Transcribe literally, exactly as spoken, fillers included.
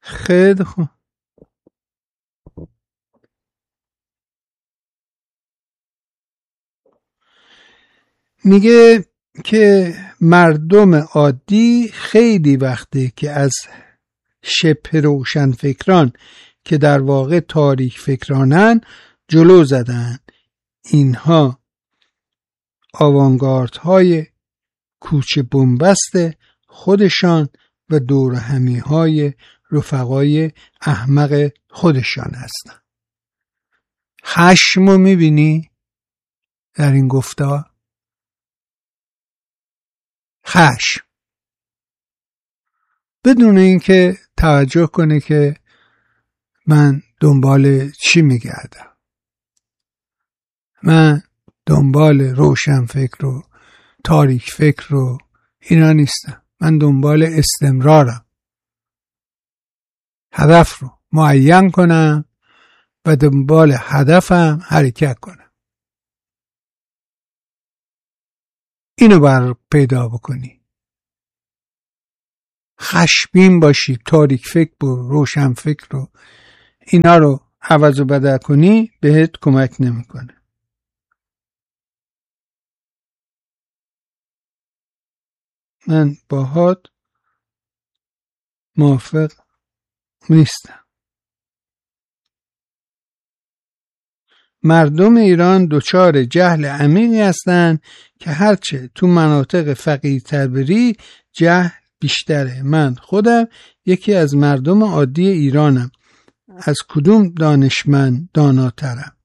خیلی خوب. میگه که مردم عادی خیلی وقته که از شبه روشن فکران که در واقع تاریک فکرانن جلو زدن. اینها آوانگاردهای کوچه بنبست خودشان و دور همی های رفقای احمق خودشان هستند. خشمو میبینی در این گفتار؟ خشم بدون اینکه توجه کنه که من دنبال چی میگردم. من دنبال روشن فکر و تاریک فکر و اینا نیستم. من دنبال استمرارم. هدف رو معین کنم و دنبال هدفم حرکت کنم. اینو بر پیدا بکنی. خشمگین باشی، تاریک فکر و روشن فکر رو اینا رو عوض و بدل کنی بهت کمک نمیکنه. من باهات موافق نیستم. مردم ایران دچار جهل عمیقی هستند که هرچه تو مناطق فقیرتر بری جهل بیشتره. من خودم یکی از مردم عادی ایرانم. از کدوم دانشمند داناترم؟